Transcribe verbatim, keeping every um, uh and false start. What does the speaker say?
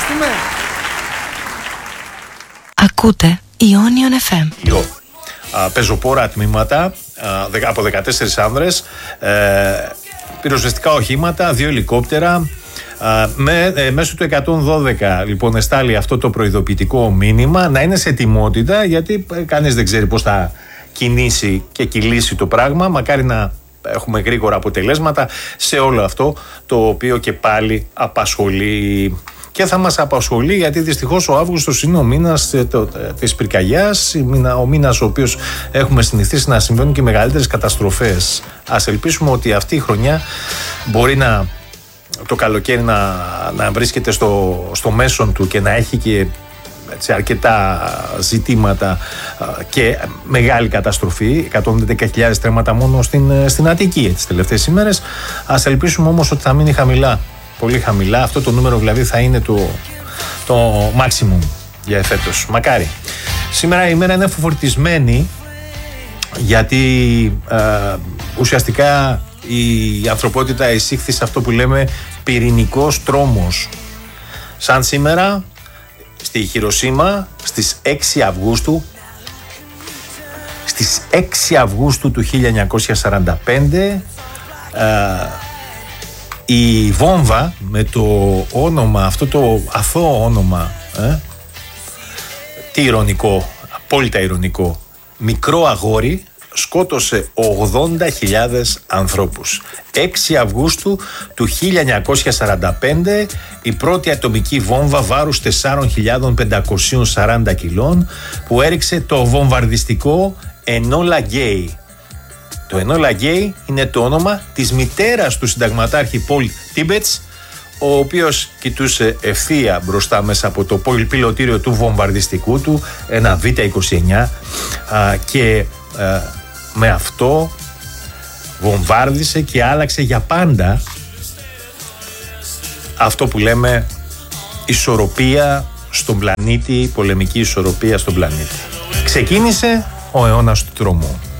Ευχαριστούμε. Ακούτε Ionion εφ εμ. Δύο πεζοπόρα τμήματα α, από δεκατέσσερις άνδρες, ε, πυροσβεστικά οχήματα, δύο ελικόπτερα. Α, με, ε, μέσω του εκατόν δώδεκα λοιπόν εστάλει αυτό το προειδοποιητικό μήνυμα να είναι σε ετοιμότητα, γιατί ε, κανείς δεν ξέρει πώς θα κινήσει και κυλήσει το πράγμα. Μακάρι να έχουμε γρήγορα αποτελέσματα σε όλο αυτό το οποίο και πάλι απασχολεί και θα μας απασχολεί, γιατί δυστυχώς ο Αύγουστος είναι ο μήνας της πυρκαγιάς, ο μήνας ο οποίος έχουμε συνηθίσει να συμβαίνουν και μεγαλύτερες καταστροφές. Ας ελπίσουμε ότι αυτή η χρονιά μπορεί να, το καλοκαίρι να, να βρίσκεται στο, στο μέσον του και να έχει και έτσι, αρκετά ζητήματα και μεγάλη καταστροφή, εκατόν δέκα χιλιάδες τρέματα μόνο στην, στην Αττική τις τελευταίες ημέρες. Ας ελπίσουμε όμως ότι θα μείνει χαμηλά, πολύ χαμηλά. Αυτό το νούμερο δηλαδή θα είναι το, το maximum για εφέτος. Μακάρι. Σήμερα η ημέρα είναι φορτισμένη, γιατί ε, ουσιαστικά η ανθρωπότητα εισήχθη σε αυτό που λέμε πυρηνικός τρόμος. Σαν σήμερα στη Χιροσίμα στις έξι Αυγούστου στις έξι Αυγούστου του χίλια εννιακόσια σαράντα πέντε ε, η βόμβα με το όνομα, αυτό το αθώο όνομα, ε, τι ηρωνικό, απόλυτα ηρωνικό, μικρό αγόρι, σκότωσε ογδόντα χιλιάδες ανθρώπους. έξι Αυγούστου του χίλια εννιακόσια σαράντα πέντε η πρώτη ατομική βόμβα βάρους τεσσάρων χιλιάδων πεντακοσίων σαράντα κιλών που έριξε το βομβαρδιστικό Ενόλα Γκέι. Το Ενόλα Γκέι είναι το όνομα της μητέρας του συνταγματάρχη Πολ Τίμπετς, ο οποίος κοιτούσε ευθεία μπροστά μέσα από το πιλωτήριο του βομβαρδιστικού του, ένα Β είκοσι εννιά, α, και α, με αυτό βομβάρδισε και άλλαξε για πάντα αυτό που λέμε ισορροπία στον πλανήτη, πολεμική ισορροπία στον πλανήτη. Ξεκίνησε ο αιώνας του τρόμου.